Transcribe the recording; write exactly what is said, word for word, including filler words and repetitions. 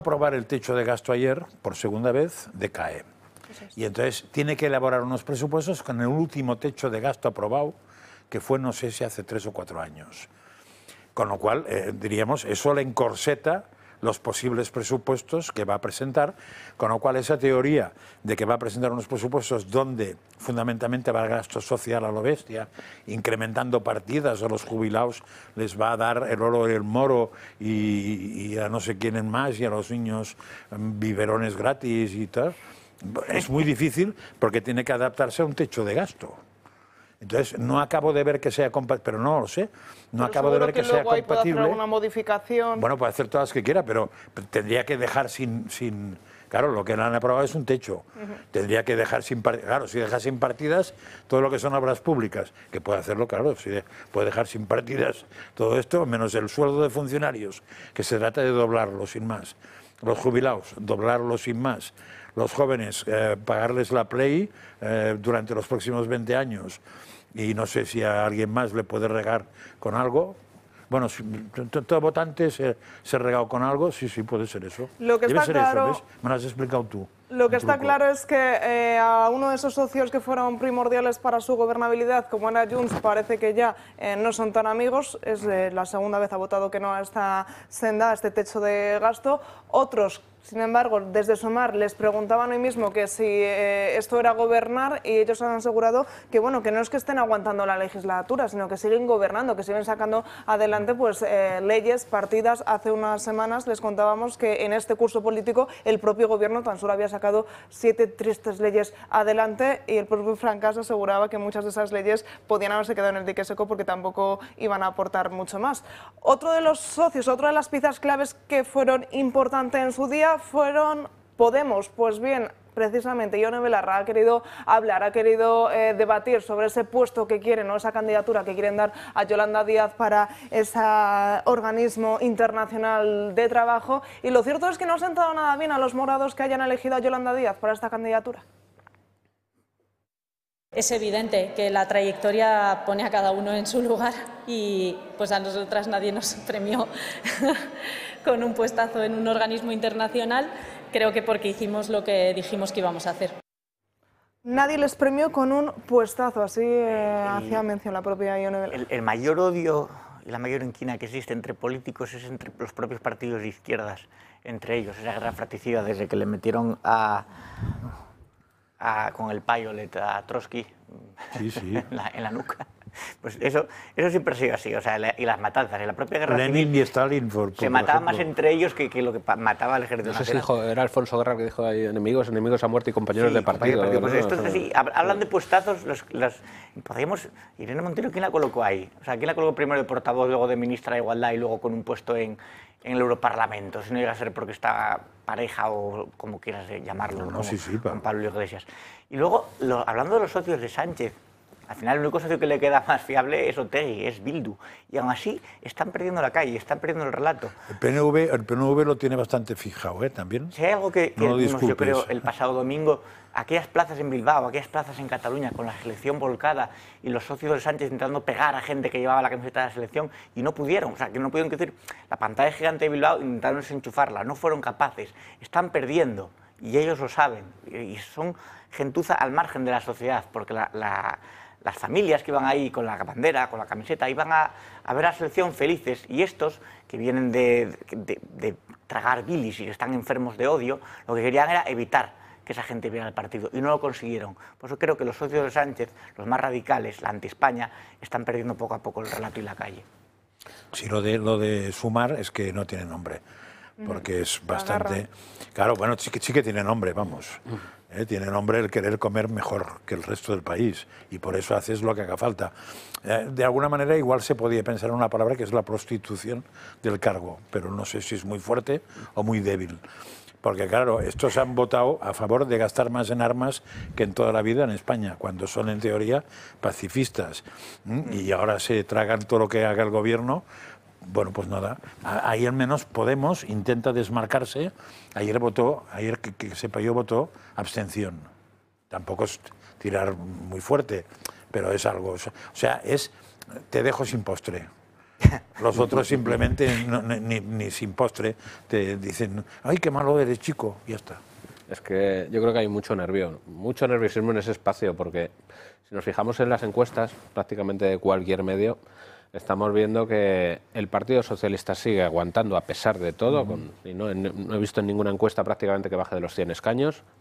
aprobar el techo de gasto ayer, por segunda vez, decae. Y entonces tiene que elaborar unos presupuestos con el último techo de gasto aprobado, que fue, no sé si hace tres o cuatro años. Con lo cual, eh, diríamos, eso le encorseta los posibles presupuestos que va a presentar, con lo cual esa teoría de que va a presentar unos presupuestos donde fundamentalmente va el gasto social a lo bestia, incrementando partidas, a los jubilados les va a dar el oro y el moro y, y a no sé quién más, y a los niños biberones gratis y tal, es muy difícil porque tiene que adaptarse a un techo de gasto. Entonces, no acabo de ver que sea compatible, pero no lo sé, no pero acabo de ver que, que sea compatible. Puede hacer alguna modificación. Bueno, puede hacer todas las que quiera, pero tendría que dejar sin... sin claro, lo que le han aprobado es un techo. Uh-huh. Tendría que dejar sin partidas. Claro, si deja sin partidas todo lo que son obras públicas, que puede hacerlo, claro, si de, puede dejar sin partidas todo esto, menos el sueldo de funcionarios, que se trata de doblarlo sin más. Los jubilados, doblarlo sin más. Los jóvenes, eh, pagarles la Play eh, durante los próximos veinte años. Y no sé si a alguien más le puede regar con algo. Bueno, si todo votante se, se regado con algo, sí, sí, puede ser eso. Lo que Debe está ser claro, eso, ¿ves? Me lo has explicado tú. Lo que está claro es que eh, a uno de esos socios que fueron primordiales para su gobernabilidad, como era Junts, parece que ya eh, no son tan amigos. Es eh, la segunda vez ha votado que no a esta senda, a este techo de gasto. Otros, sin embargo, desde Sumar les preguntaban hoy mismo que si eh, esto era gobernar, y ellos han asegurado que bueno, que no es que estén aguantando la legislatura, sino que siguen gobernando, que siguen sacando adelante pues eh, leyes, partidas. Hace unas semanas les contábamos que en este curso político el propio gobierno tan solo había sacado siete tristes leyes adelante, y el propio Francas aseguraba que muchas de esas leyes podían haberse quedado en el dique seco porque tampoco iban a aportar mucho más. Otro de los socios, otra de las piezas claves que fueron importantes en su día fueron Podemos. Pues bien, precisamente Ione Belarra ha querido hablar, ha querido eh, debatir sobre ese puesto que quieren, o esa candidatura que quieren dar a Yolanda Díaz para ese organismo internacional de trabajo, y lo cierto es que no ha sentado nada bien a los morados que hayan elegido a Yolanda Díaz para esta candidatura. Es evidente que la trayectoria pone a cada uno en su lugar, y pues a nosotras nadie nos premió con un puestazo en un organismo internacional, creo que porque hicimos lo que dijimos que íbamos a hacer. Nadie les premió con un puestazo, así eh, hacía mención la propia Ione Belarra. El, el mayor odio y la mayor inquina que existe entre políticos es entre los propios partidos de izquierdas, entre ellos, esa guerra fratricida desde que le metieron a... A, con el Payolet a Trotsky sí, sí. en, la, en la nuca. Pues eso, eso siempre ha sido así, o sea, la, y las matanzas, en la propia guerra Lenin civil y Stalin, por, por se mataban ejemplo. más entre ellos que, que lo que mataba el ejército no sé nacional. Si dijo, era Alfonso Guerra que dijo ahí, enemigos, enemigos a muerte y compañeros sí, de partido. Pues, pues ¿no? esto es así, hablan de puestazos, los, los, podríamos, Irene Montero, ¿quién la colocó ahí? O sea, ¿quién la colocó primero de portavoz, luego de ministra de Igualdad y luego con un puesto en, en el Europarlamento? Si no llega a ser porque está pareja o como quieras llamarlo, no, no, como, sí, sí, con Pablo Iglesias. Y luego, lo, hablando de los socios de Sánchez, al final el único socio que le queda más fiable es Otegi, es Bildu. Y aún así están perdiendo la calle, están perdiendo el relato. El P N V, el P N V lo tiene bastante fijado, ¿eh? También. Si hay algo que, que no vimos, yo creo, el pasado domingo, aquellas plazas en Bilbao, aquellas plazas en Cataluña, con la selección volcada y los socios de Sánchez intentando pegar a gente que llevaba la camiseta de la selección y no pudieron, o sea, que no pudieron decir, la pantalla gigante de Bilbao intentaron desenchufarla, no fueron capaces, están perdiendo y ellos lo saben, y son gentuza al margen de la sociedad, porque la... la las familias que iban ahí con la bandera, con la camiseta, iban a, a ver a la selección felices, y estos, que vienen de, de, de tragar bilis y que están enfermos de odio, lo que querían era evitar que esa gente viera el partido, y no lo consiguieron. Por eso creo que los socios de Sánchez, los más radicales, la anti-España, están perdiendo poco a poco el relato y la calle. Sí, lo de, lo de Sumar es que no tiene nombre, porque es bastante... Claro, bueno, sí que, sí que tiene nombre, vamos. Eh, tiene nombre el querer comer mejor que el resto del país, y por eso haces lo que haga falta. Eh, de alguna manera igual se podía pensar en una palabra que es la prostitución del cargo, pero no sé si es muy fuerte o muy débil. Porque claro, estos han votado a favor de gastar más en armas que en toda la vida en España, cuando son en teoría pacifistas. ¿Mm? Y ahora se tragan todo lo que haga el gobierno. Bueno, pues nada, ahí al menos Podemos intenta desmarcarse. Ayer votó, ayer que, que sepa yo, votó abstención. Tampoco es tirar muy fuerte, pero es algo. O sea, es te dejo sin postre. Los otros simplemente, no, ni, ni sin postre, te dicen, ay, qué malo eres, chico, y ya está. Es que yo creo que hay mucho nervio, mucho nerviosismo en ese espacio, porque si nos fijamos en las encuestas, prácticamente de cualquier medio, estamos viendo que el Partido Socialista sigue aguantando a pesar de todo, uh-huh. con, y no, no he visto en ninguna encuesta prácticamente que baje de los cien escaños,